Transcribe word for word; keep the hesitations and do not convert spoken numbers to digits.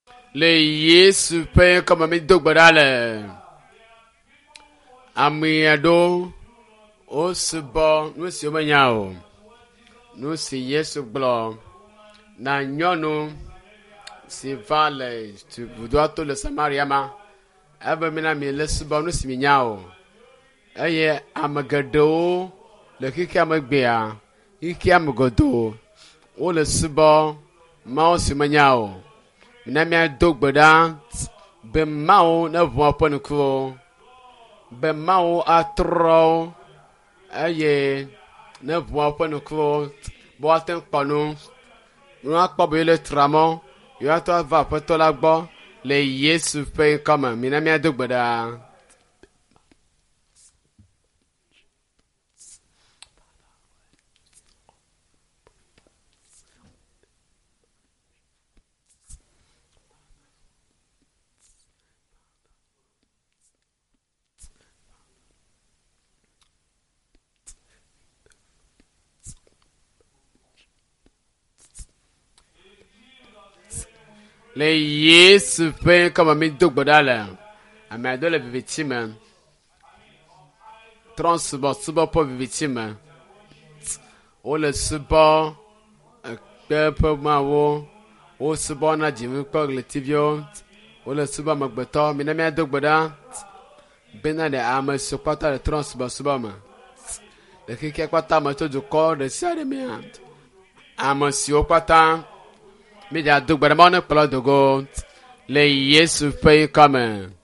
Le Yesu pe comme mi dogbadale. Amiado o sebo no si omanyao. No si Yesu blo. Na nyono si vale tu budoto le Samariama. Aba mina mi le sebo no si minyao. Eye amagado le kiki amagbea. Iki amagodo. O le sebo ma o si manyao. Na mi adogbada be mao na vo apon ko be mao atro aye na vo apon ko bo aten panu no akpo be le tramo yo ato va poto la gbo le Yesu pe kama mi na mi adogbada. Le Yesu pe kama mi dogbada la amado le victime transbo subo po victime o le subo pe pe mawo o subo na jimi po le tivio o le subo magbeto mi na mi adogbada bena de ama sopata le transbo subo ma le kike kwata ma to du ko de sare mi and ama si o kwata mi ja dogbada ma na plo dogo le Yesu pe kama